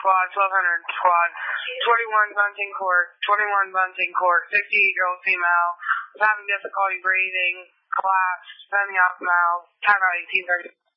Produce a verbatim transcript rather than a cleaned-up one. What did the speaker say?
squad, twelve hundred squad, twenty-one bunting court, twenty-one bunting court, fifty-eight-year-old female, was having difficulty breathing, collapsed, sending out mouth, time out eighteen thirty.